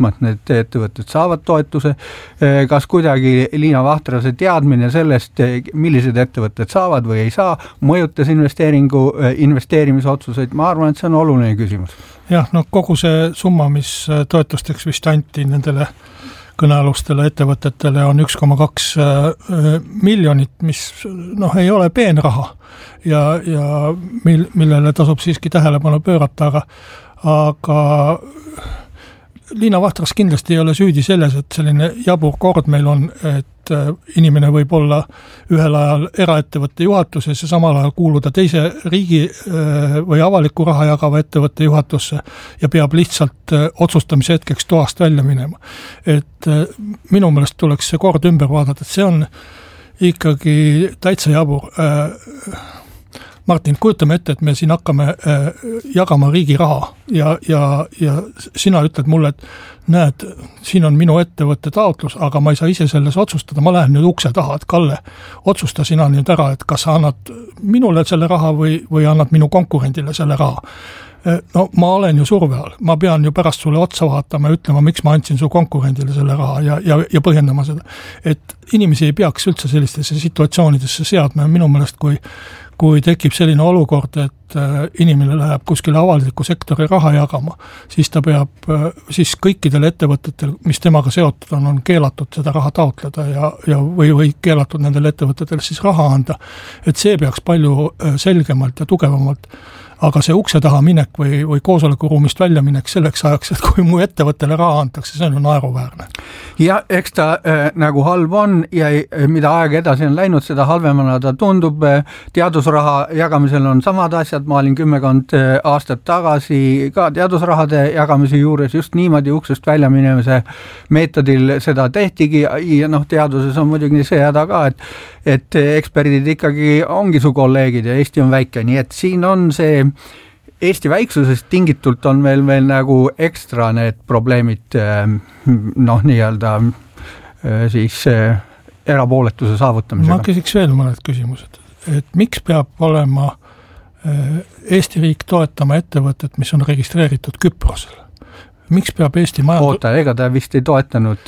muutma, et need ettevõtted saavad toetuse, kas kuidagi Liina Vahtrase teadmine sellest, millised ettevõtted saavad või ei saa, mõjutas investeerimisotsuseid, ma arvan, et see on oluline küsimus. Jah, no kogu see summa, mis toetusteks vist anti nendele kõnealustele ettevõtetele on 1,2 miljonit, mis ei ole peenraha ja millele tasub siiski tähelepanu pöörata, aga Liina Vahtras kindlasti ei ole süüdi selles, et selline jabur kord meil on, et inimene võib olla ühel ajal eraettevõtte juhatuses ja samal ajal kuuluda teise riigi või avaliku raha jagava ettevõtte juhatusse ja peab lihtsalt otsustamise hetkeks toast välja minema. Et minu meelest tuleks see kord ümber vaadata, et see on ikkagi täitsa jabur. Martin, kujutame ette, et me siin hakkame jagama riigi raha ja sina ütled mulle, et näed, siin on minu ettevõtte taotlus, aga ma ei saa ise selles otsustada, ma lähen nüüd ukse taha, et Kalle, otsusta sina nüüd ära, et kas sa annad minule selle raha või annad minu konkurendile selle raha. No ma olen ju surve all, ma pean ju pärast sulle otsa vaatama ja ütlema, miks ma andsin su konkurendile selle raha ja põhjendama seda. Et inimesi ei peaks üldse sellistesse situatsioonidesse seadma ja minu meelest, kui tekib selline olukord, et inimene läheb kuskile avaliku sektori raha jagama, siis ta peab siis kõikidel ettevõtetel, mis temaga seotud on keelatud seda raha taotleda või keelatud nendel ettevõtetel siis raha anda. Et see peaks palju selgemalt ja tugevamalt, aga see ukse taha minek või koosolekuruumist välja minek selleks ajaks, et kui mu ettevõttele raha antakse, see on ju naeruväärne. Ja eks ta nagu halb on ja mida aeg edasi on läinud, seda halvemana ta tundub. Teadusraha jagamisel on samad asjad, ma olin 10 aastat tagasi ka teadusrahade jagamise juures just niimoodi uksest välja minemise meetodil seda tehtigi ja teaduses on muidugi see häda ka, et eksperdid ikkagi ongi su kolleegid ja Eesti on väike, nii et siin on see Eesti väiksusest tingitult on veel nagu ekstra need probleemid nii-öelda siis erapooletuse saavutamisega. Ma küsiks veel mõned küsimused, et miks peab olema Eesti riik toetama ettevõtet, mis on registreeritud Küprosel? Miks peab Eesti Oota, ega ta vist ei toetanud...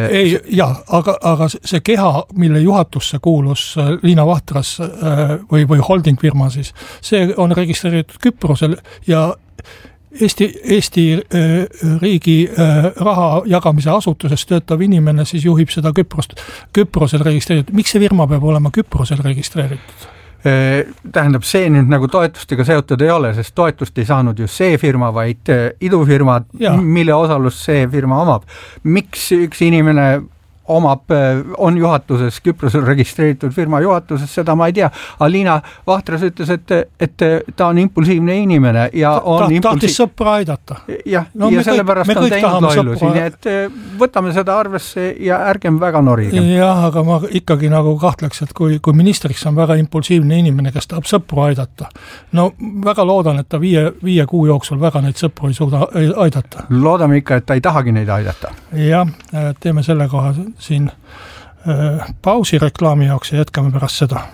aga see keha, mille juhatusse kuulus Liina Vahtras või holding firma siis, see on registreeritud Küprosel ja Eesti riigi raha jagamise asutuses töötav inimene siis juhib seda Küprosel registreeritud. Miks see firma peab olema Küprosel registreeritud? Tähendab, see nüüd nagu toetustega seotud ei ole, sest toetust ei saanud ju see firma, vaid idufirma, mille osalus see firma omab. Miks üks inimene on juhatuses, Küprosel registreeritud firma juhatuses, seda ma ei tea. Aga Liina Vahtras ütles, et ta on impulsiivne inimene ja tahtis sõpra aidata. Ja sellepärast on teinud loilusi, nii et võtame seda arvesse ja ärgem väga norige. Jah, aga ma ikkagi nagu kahtleks, et kui ministriks on väga impulsiivne inimene, kes tahab sõpru aidata, no väga loodan, et ta viie kuu jooksul väga neid sõpru ei suuda aidata. Loodame ikka, et ta ei tahagi neid aidata. Jah, teeme selle koha siin pausi reklaami jaoks ja jätkame pärast seda.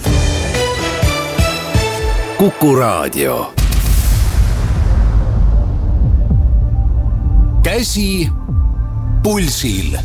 Kuku Raadio. Käsi pulsil.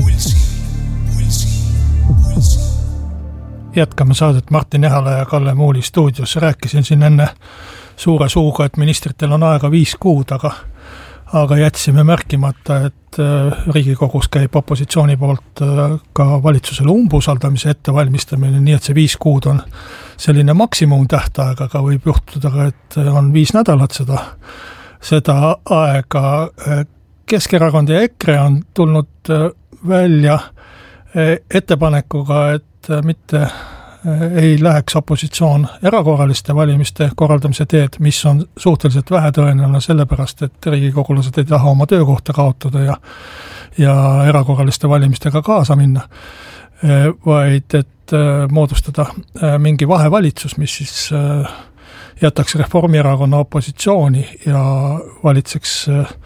Jätkame saadet Martin Ehala ja Kalle Muuli stuudios. Rääkisin siin enne suure suuga, et ministritel on aega 5 kuud, aga jätsime märkimata, et Riigikogus käib opositsiooni poolt ka valitsusele umbusaldamise ettevalmistamine, nii et see 5 kuud on selline maksimumtähtaeg, aga võib juhtuda, et on 5 nädalat seda aega. Keskerakond ja EKRE on tulnud välja ettepanekuga, et mitte ei läheks opositsioon erakorraliste valimiste korraldamise teed, mis on suhteliselt vähetõenäoline sellepärast, et riigikogulased ei taha oma töökohta kaotada ja erakorraliste valimistega kaasa minna, vaid et moodustada mingi vahevalitsus, mis siis jätaks Reformierakonna opositsiooni ja valitseks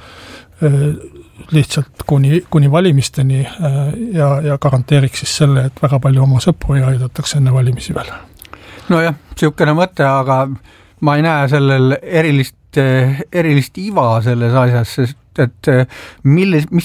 lihtsalt kuni valimisteni ja garanteeriks siis selle, et väga palju oma sõpru ei aidatakse enne valimisi veel. Nojah, siukene mõte, aga ma ei näe sellel erilist iva selles asjas, sest et mis